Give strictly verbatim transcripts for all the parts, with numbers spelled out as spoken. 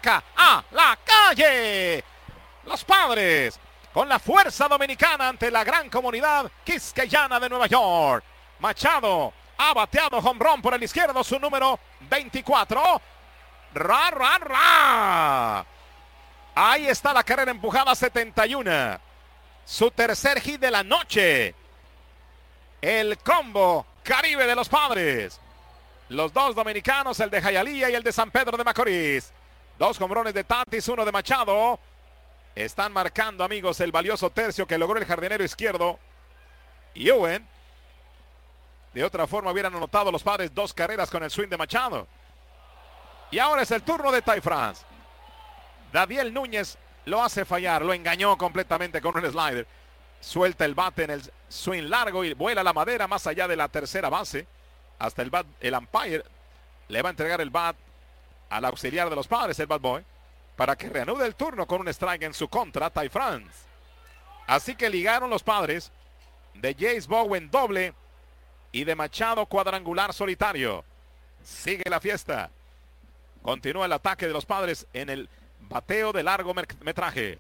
saca a la calle. Los Padres con la fuerza dominicana ante la gran comunidad quisqueyana de Nueva York. Machado ha bateado home run por el izquierdo, su número veinticuatro. Ra, ra, ra. Ahí está la carrera empujada, setenta y uno. Su tercer hit de la noche. El combo Caribe de los Padres. Los dos dominicanos, el de Hialeah y el de San Pedro de Macorís. Dos hombrones de Tatis, uno de Machado. Están marcando, amigos, el valioso tercio que logró el jardinero izquierdo Ewen. De otra forma hubieran anotado los Padres dos carreras con el swing de Machado. Y ahora es el turno de Ty France. Dadiel Núñez lo hace fallar, lo engañó completamente con un slider. Suelta el bate en el swing largo y vuela la madera más allá de la tercera base. Hasta el bat, el umpire le va a entregar el bat al auxiliar de los Padres, el bat boy, para que reanude el turno con un strike en su contra, Ty France. Así que ligaron los Padres de Jace Bowen doble y de Machado cuadrangular solitario. Sigue la fiesta. Continúa el ataque de los Padres en el bateo de largo metraje.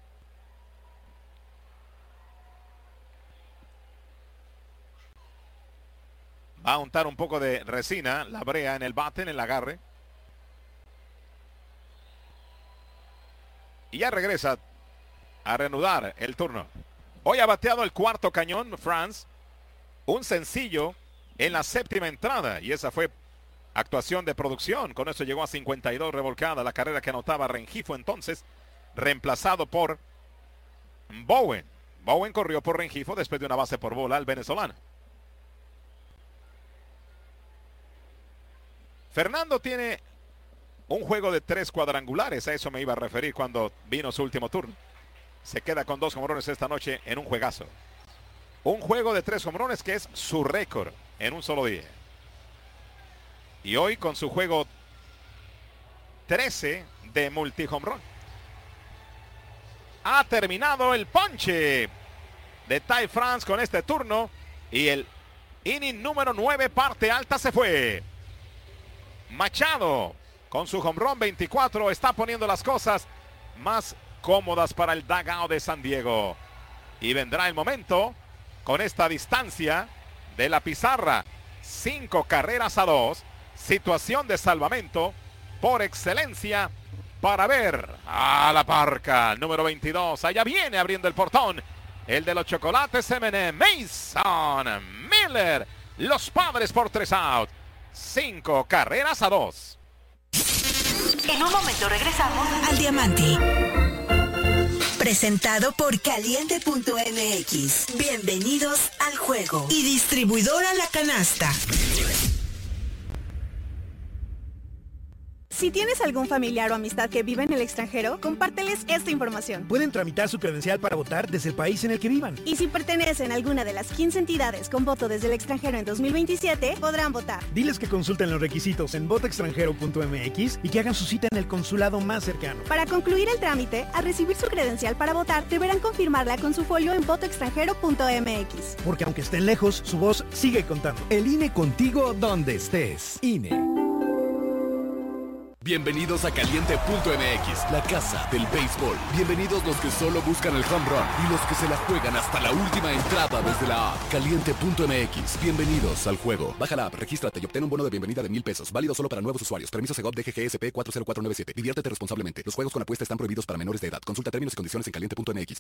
Va a untar un poco de resina, la brea en el bate, en el agarre. Y ya regresa a reanudar el turno. Hoy ha bateado el cuarto cañón, France. Un sencillo en la séptima entrada. Y esa fue actuación de producción. Con eso llegó a cincuenta y dos revolcada. La carrera que anotaba Rengifo entonces. Reemplazado por Bowen. Bowen corrió por Rengifo después de una base por bola al venezolano. Fernando tiene un juego de tres cuadrangulares. A eso me iba a referir cuando vino su último turno. Se queda con dos jonrones esta noche en un juegazo. Un juego de tres jonrones que es su récord en un solo día. Y hoy con su juego trece de multi-jonrón. Ha terminado el ponche de Ty France con este turno. Y el inning número nueve, parte alta, se fue. Machado con su home run veinticuatro está poniendo las cosas más cómodas para el dugout de San Diego. Y vendrá el momento con esta distancia de la pizarra. Cinco carreras a dos. Situación de salvamento por excelencia para ver a la parca. Número veintidós. Allá viene abriendo el portón. El de los chocolates M and M. Mason Miller. Los Padres por tres out. Cinco carreras a dos. En un momento regresamos al Diamante. Presentado por Caliente punto M X. Bienvenidos al juego. Y distribuidora La Canasta. Si tienes algún familiar o amistad que vive en el extranjero, compárteles esta información. Pueden tramitar su credencial para votar desde el país en el que vivan. Y si pertenecen a alguna de las quince entidades con voto desde el extranjero en dos mil veintisiete, podrán votar. Diles que consulten los requisitos en voto extranjero punto M X y que hagan su cita en el consulado más cercano. Para concluir el trámite, al recibir su credencial para votar, deberán confirmarla con su folio en voto extranjero punto M X. Porque aunque estén lejos, su voz sigue contando. El I N E contigo donde estés. I N E. Bienvenidos a Caliente punto M X, la casa del béisbol. Bienvenidos los que solo buscan el home run y los que se la juegan hasta la última entrada desde la app. Caliente punto M X, bienvenidos al juego. Baja la app, regístrate y obtén un bono de bienvenida de mil pesos. Válido solo para nuevos usuarios. Permiso Segov D G G S P cuatro cero cuatro nueve siete. Diviértete responsablemente. Los juegos con apuesta están prohibidos para menores de edad. Consulta términos y condiciones en Caliente punto M X.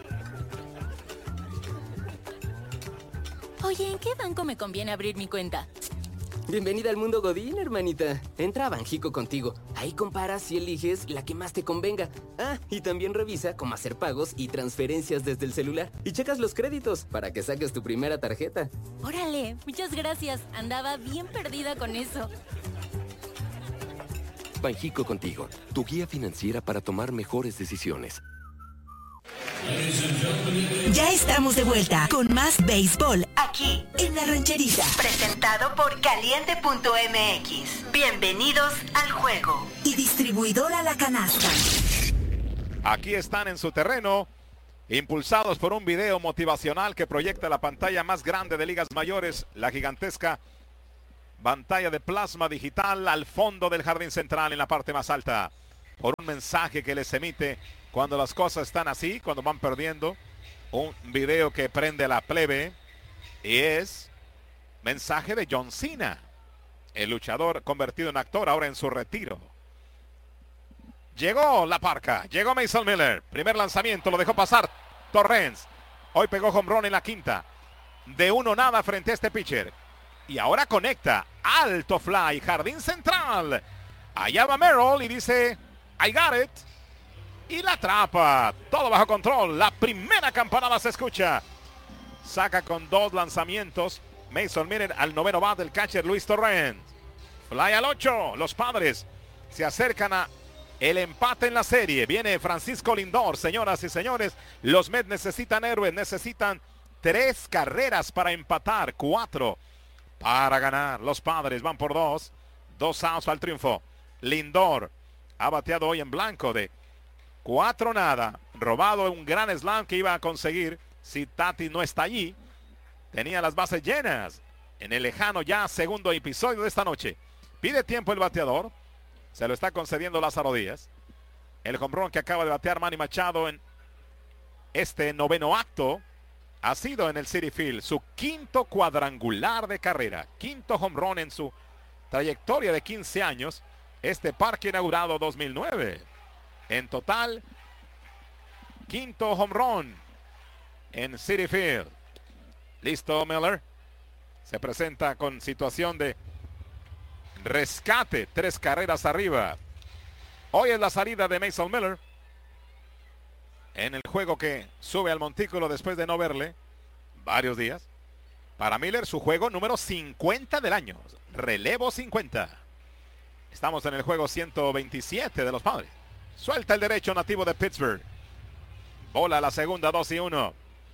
Oye, ¿en qué banco me conviene abrir mi cuenta? Bienvenida al mundo Godín, hermanita. Entra a Banjico contigo. Ahí comparas y eliges la que más te convenga. Ah, y también revisa cómo hacer pagos y transferencias desde el celular. Y checas los créditos para que saques tu primera tarjeta. Órale, muchas gracias. Andaba bien perdida con eso. Banjico contigo, tu guía financiera para tomar mejores decisiones. Ya estamos de vuelta con más béisbol aquí en La Rancherita. Presentado por Caliente punto M X. Bienvenidos al juego. Y distribuidora La Canasta. Aquí están en su terreno, impulsados por un video motivacional que proyecta la pantalla más grande de ligas mayores, la gigantesca pantalla de plasma digital al fondo del jardín central en la parte más alta. por un mensaje que les emite cuando las cosas están así, cuando van perdiendo. Un video que prende la plebe y es mensaje de John Cena, el luchador convertido en actor ahora en su retiro. Llegó la parca, llegó Mason Miller, primer lanzamiento, lo dejó pasar Torrens. Hoy pegó home run en la quinta, de uno nada frente a este pitcher. Y ahora conecta, alto fly, jardín central. Allá va Merrill y dice, I got it. Y la atrapa, todo bajo control. La primera campanada se escucha. Saca con dos lanzamientos Mason Miller al noveno bat del catcher Luis Torrens. Fly al ocho, los Padres se acercan a el empate en la serie. Viene Francisco Lindor, señoras y señores. Los Mets necesitan héroes, necesitan tres carreras para empatar, cuatro para ganar. Los Padres van por dos, dos outs al triunfo. Lindor ha bateado hoy en blanco de cuatro nada, robado un gran slam que iba a conseguir si Tati no está allí. Tenía las bases llenas en el lejano ya segundo episodio de esta noche. Pide tiempo el bateador, se lo está concediendo Lázaro Díaz. El home run que acaba de batear Manny Machado en este noveno acto ha sido en el Citi Field, su quinto cuadrangular de carrera, quinto home run en su trayectoria de quince años. Este parque inaugurado dos mil nueve. En total, quinto home run en Citi Field. Listo Miller. Se presenta con situación de rescate. Tres carreras arriba. Hoy es la salida de Mason Miller. En el juego que sube al montículo después de no verle varios días. Para Miller su juego número cincuenta del año. Relevo cincuenta. Estamos en el juego ciento veintisiete de los Padres. Suelta el derecho nativo de Pittsburgh. Bola a la segunda, dos y uno.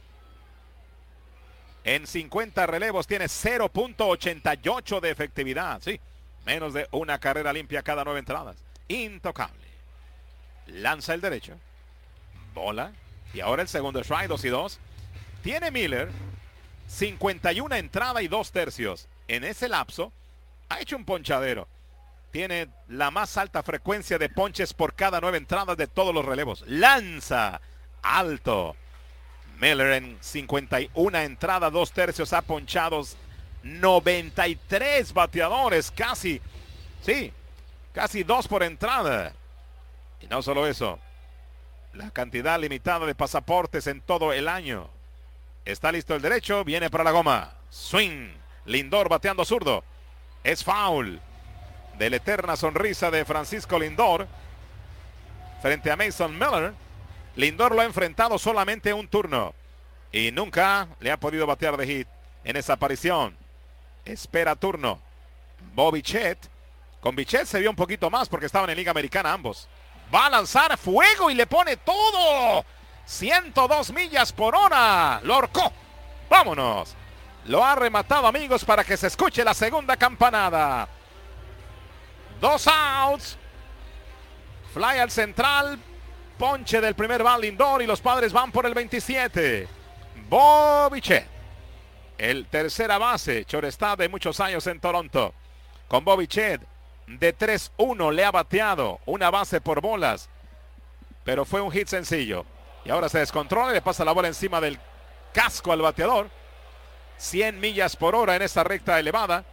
En cincuenta relevos tiene cero punto ochenta y ocho de efectividad. Sí, menos de una carrera limpia cada nueve entradas. Intocable. Lanza el derecho. Bola. Y ahora el segundo strike, dos y dos. Tiene Miller cincuenta y una entrada y dos tercios. En ese lapso ha hecho un ponchadero. Tiene la más alta frecuencia de ponches por cada nueve entradas de todos los relevos. Lanza alto. Miller en cincuenta y una entradas, dos tercios, ha ponchado noventa y tres bateadores. Casi, sí, casi dos por entrada. Y no solo eso, la cantidad limitada de pasaportes en todo el año. Está listo el derecho, viene para la goma. Swing. Lindor bateando zurdo. Es foul. De la eterna sonrisa de Francisco Lindor frente a Mason Miller. Lindor lo ha enfrentado solamente un turno y nunca le ha podido batear de hit en esa aparición. Espera turno Bo Bichette. Con Bichette se vio un poquito más porque estaban en Liga Americana ambos. Va a lanzar fuego y le pone todo. ciento dos millas por hora. Lo ahorcó. Vámonos. Lo ha rematado, amigos, para que se escuche la segunda campanada. Dos outs. Fly al central. Ponche del primer bat Lindor y los Padres van por el veintisiete. Bo Bichette. El tercera base, shortstop de muchos años en Toronto. Con Bo Bichette de tres uno le ha bateado. Una base por bolas. Pero fue un hit sencillo. Y ahora se descontrola y le pasa la bola encima del casco al bateador. cien millas por hora en esta recta elevada.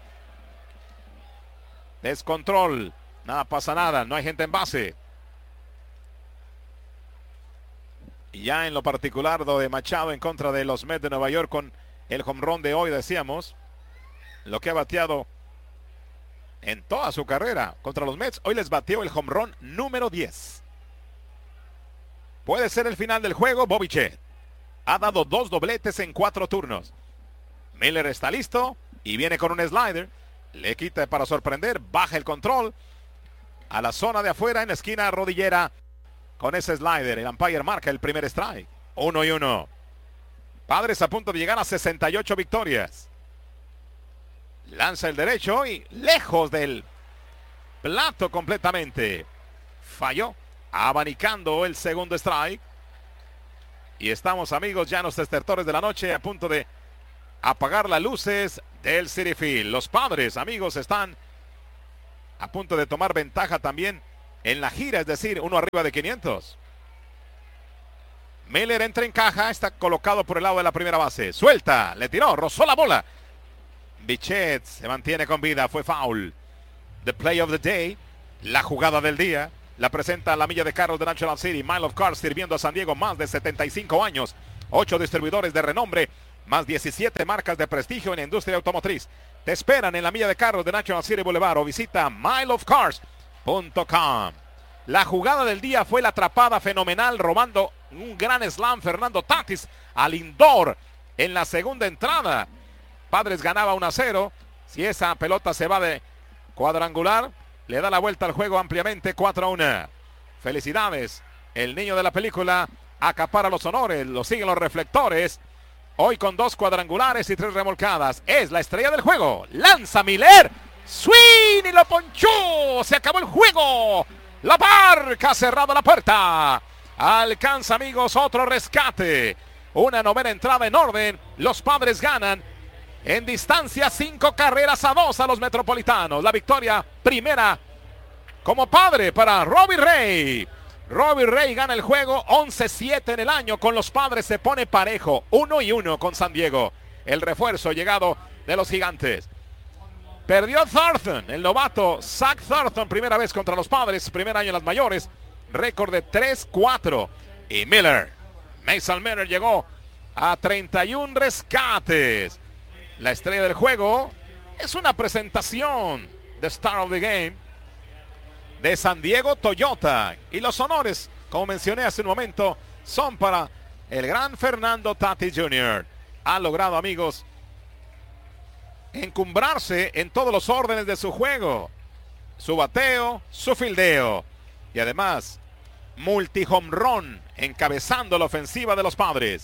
Descontrol. Nada pasa nada. No hay gente en base. Y ya en lo particular lo de Machado en contra de los Mets de Nueva York con el home run de hoy, decíamos. Lo que ha bateado en toda su carrera contra los Mets. Hoy les bateó el home run número diez. Puede ser el final del juego. Bo Bichette ha dado dos dobletes en cuatro turnos. Miller está listo y viene con un slider. Le quita para sorprender, baja el control a la zona de afuera en la esquina rodillera con ese slider. El umpire marca el primer strike. Uno y uno. Padres a punto de llegar a sesenta y ocho victorias. Lanza el derecho y lejos del plato completamente. Falló, abanicando el segundo strike. Y estamos, amigos, ya en los estertores de la noche, a punto de apagar las luces del Citi Field. Los Padres, amigos, están a punto de tomar ventaja también en la gira, es decir, uno arriba de quinientos. Miller entra en caja, está colocado por el lado de la primera base. Suelta, le tiró, rozó la bola. Bichette se mantiene con vida, fue foul. The play of the day, la jugada del día, la presenta la milla de carros de National City. Mile of Cars sirviendo a San Diego más de setenta y cinco años. ocho distribuidores de renombre, más diecisiete marcas de prestigio en la industria automotriz. Te esperan en la milla de carros de National City Boulevard o visita mile of cars punto com. La jugada del día fue la atrapada fenomenal, robando un gran slam Fernando Tatis al indoor en la segunda entrada. Padres ganaba uno a cero. Si esa pelota se va de cuadrangular, le da la vuelta al juego ampliamente, cuatro a uno. Felicidades. El niño de la película acapara los honores, lo siguen los reflectores. Hoy con dos cuadrangulares y tres remolcadas. Es la estrella del juego. Lanza Miller. Swing y lo ponchó. Se acabó el juego. La Barca ha cerrado la puerta. Alcanza, amigos, otro rescate. Una novena entrada en orden. Los Padres ganan en distancia cinco carreras a dos a los Metropolitanos. La victoria primera como padre para Robbie Ray. Robbie Ray gana el juego once siete en el año. Con los Padres se pone parejo. uno y uno con San Diego. El refuerzo llegado de los Gigantes. Perdió Thornton, el novato Zach Thornton, primera vez contra los Padres, primer año en las mayores, récord de tres cuatro. Y Miller, Mason Miller llegó a treinta y uno rescates. La estrella del juego es una presentación de Star of the Game de San Diego Toyota. Y los honores, como mencioné hace un momento, son para el gran Fernando Tatis junior Ha logrado, amigos, encumbrarse en todos los órdenes de su juego. Su bateo, su fildeo. Y además, multi home run, encabezando la ofensiva de los Padres.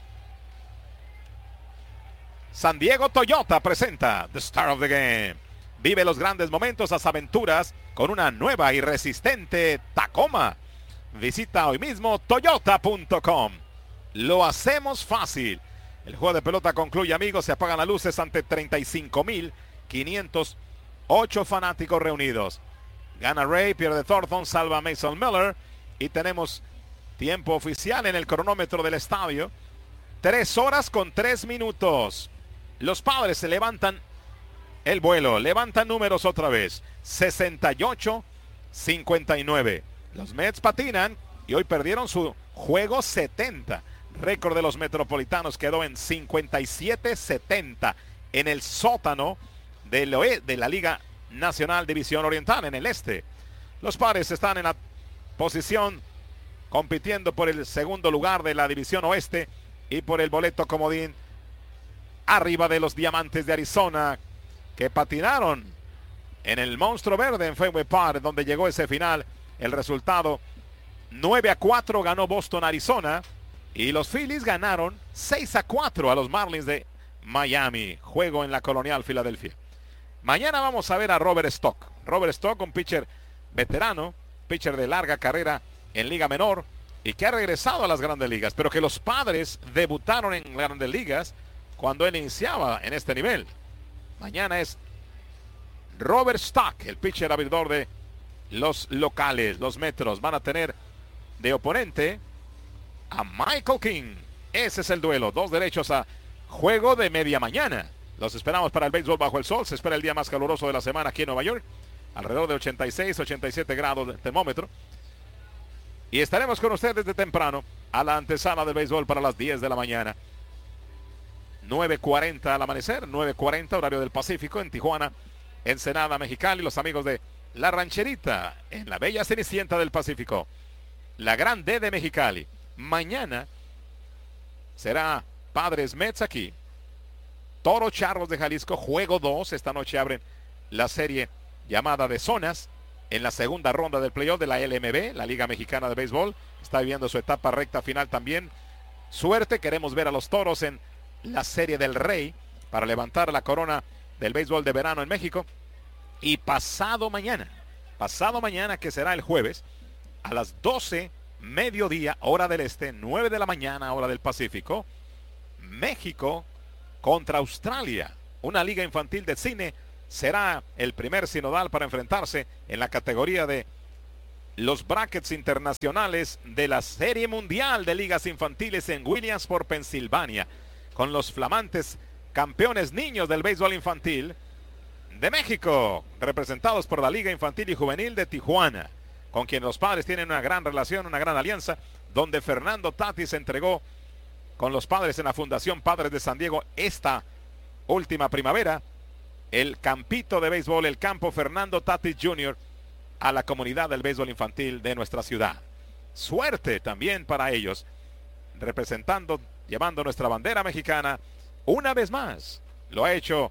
San Diego Toyota presenta The Star of the Game. Vive los grandes momentos, las aventuras con una nueva y resistente Tacoma. Visita hoy mismo toyota punto com. Lo hacemos fácil. El juego de pelota concluye, amigos. Se apagan las luces ante treinta y cinco mil quinientos ocho fanáticos reunidos. Gana Ray, pierde Thornton, salva Mason Miller. Y tenemos tiempo oficial en el cronómetro del estadio. Tres horas con tres minutos. Los Padres se levantan el vuelo, levantan números otra vez. sesenta y ocho cincuenta y nueve. Los Mets patinan y hoy perdieron su juego setenta. Récord de los Metropolitanos quedó en cincuenta y siete setenta en el sótano del oe- de la Liga Nacional División Oriental en el este. Los Padres están en la posición compitiendo por el segundo lugar de la División Oeste y por el boleto comodín arriba de los Diamantes de Arizona, que patinaron en el Monstruo Verde en Fenway Park, donde llegó ese final. El resultado nueve a cuatro ganó Boston, Arizona. Y los Phillies ganaron seis a cuatro a los Marlins de Miami. Juego en la Colonial Filadelfia. Mañana vamos a ver a Robert Stock. Robert Stock, un pitcher veterano, pitcher de larga carrera en Liga Menor y que ha regresado a las Grandes Ligas. Pero que los Padres debutaron en Grandes Ligas cuando él iniciaba en este nivel. Mañana es Robert Stock, el pitcher abridor de los locales. Los Metros van a tener de oponente a Michael King. Ese es el duelo. Dos derechos a juego de media mañana. Los esperamos para el béisbol bajo el sol. Se espera el día más caluroso de la semana aquí en Nueva York. Alrededor de ochenta y seis, ochenta y siete grados de termómetro. Y estaremos con ustedes desde temprano a la antesala del béisbol para las diez de la mañana. nueve cuarenta al amanecer. nueve cuarenta horario del Pacífico en Tijuana, Ensenada, Mexicali. Los amigos de La Rancherita en la bella Cenicienta del Pacífico. La Gran D de Mexicali. Mañana será Padres Mets aquí. Toro Charros de Jalisco, juego dos. Esta noche abren la serie llamada de zonas en la segunda ronda del playoff de la L M B, la Liga Mexicana de Béisbol. Está viviendo su etapa recta final también. Suerte, queremos ver a los Toros en la Serie del Rey para levantar la corona del béisbol de verano en México. Y pasado mañana, pasado mañana que será el jueves, a las doce mediodía, hora del este, nueve de la mañana, hora del Pacífico, México contra Australia. Una liga infantil de cine será el primer sinodal para enfrentarse en la categoría de los brackets internacionales de la Serie Mundial de Ligas Infantiles en Williamsport, Pensilvania, con los flamantes campeones niños del béisbol infantil de México, representados por la Liga Infantil y Juvenil de Tijuana, con quien los padres tienen una gran relación, una gran alianza, donde Fernando Tatis se entregó con los padres en la Fundación Padres de San Diego esta última primavera, el campito de béisbol, el campo Fernando Tatis junior, a la comunidad del béisbol infantil de nuestra ciudad. Suerte también para ellos, representando, llevando nuestra bandera mexicana una vez más. Lo ha hecho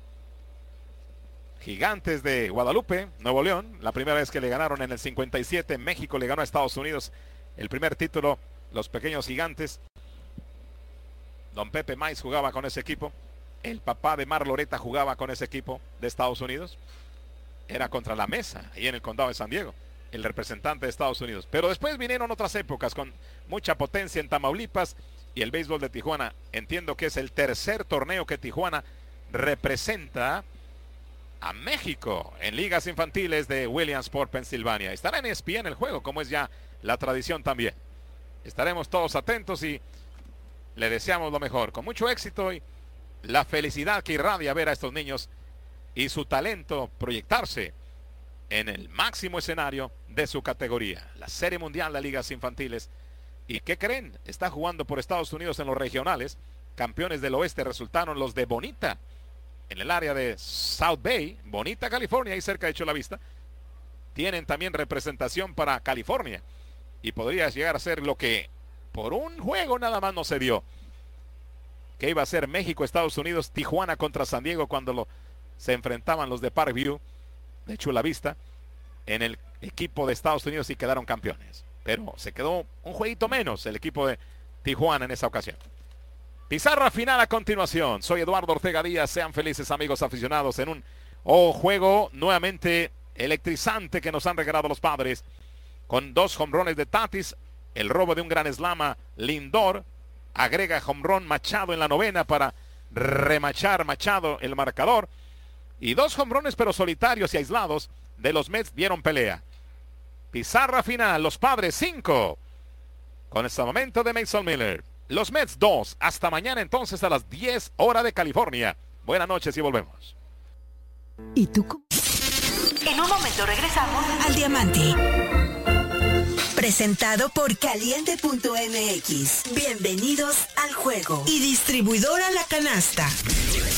Gigantes de Guadalupe, Nuevo León, la primera vez que le ganaron en el cincuenta y siete. México le ganó a Estados Unidos el primer título, los pequeños Gigantes. Don Pepe Maiz jugaba con ese equipo. El papá de Mar Loreta jugaba con ese equipo de Estados Unidos. Era contra la Mesa, ahí en el condado de San Diego, el representante de Estados Unidos. Pero después vinieron otras épocas con mucha potencia en Tamaulipas y el béisbol de Tijuana. Entiendo que es el tercer torneo que Tijuana representa a México en ligas infantiles de Williamsport, Pensilvania. Estará en E S P N el juego, como es ya la tradición también. Estaremos todos atentos y le deseamos lo mejor, con mucho éxito y la felicidad que irradia ver a estos niños y su talento proyectarse en el máximo escenario de su categoría, la Serie Mundial de Ligas Infantiles. ¿Y qué creen? Está jugando por Estados Unidos en los regionales. Campeones del oeste resultaron los de Bonita, en el área de South Bay, Bonita, California, ahí cerca de Chula Vista. Tienen también representación para California y podría llegar a ser lo que por un juego nada más no se dio, que iba a ser México, Estados Unidos, Tijuana contra San Diego, cuando lo se enfrentaban los de Parkview de Chula Vista en el equipo de Estados Unidos y quedaron campeones. Pero se quedó un jueguito menos el equipo de Tijuana en esa ocasión. Pizarra final a continuación. Soy Eduardo Ortega Díaz. Sean felices, amigos aficionados, en un oh, juego nuevamente electrizante que nos han regalado los padres, con dos jonrones de Tatis, el robo de un gran slam Lindor, agrega jonrón Machado en la novena para remachar Machado el marcador. Y dos jonrones pero solitarios y aislados de los Mets dieron pelea. Pizarra final, los padres cinco. Con este momento de Mason Miller. Los Mets dos. Hasta mañana entonces a las diez hora de California. Buenas noches y volvemos. ¿Y tú cómo? En un momento regresamos al Diamante. Presentado por Caliente punto M X. Bienvenidos al juego. Y distribuidora La Canasta.